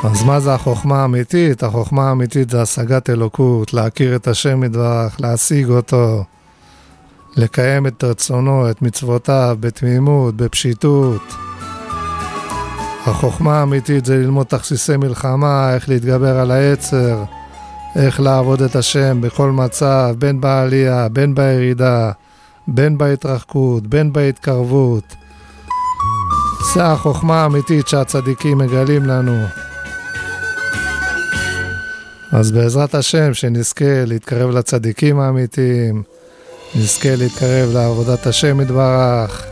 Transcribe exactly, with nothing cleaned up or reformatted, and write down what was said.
אז מה זה החוכמה האמיתית? החוכמה האמיתית זה השגת אלוקות, להכיר את השם יתברך, להשיג אותו, לקיים את רצונו, את מצוותיו, בתמימות, בפשיטות. החוכמה האמיתית זה ללמוד תכסיסי מלחמה, איך להתגבר על היצר, איך לעבוד את השם בכל מצב, בין בעלייה, בין בירידה, בין בהתרחקות, בין בהתקרבות. זה החוכמה האמיתית שהצדיקים מגלים לנו. אז בעזרת השם שנזכה להתקרב לצדיקים האמיתיים, נזכה להתקרב לעבודת השם יתברך,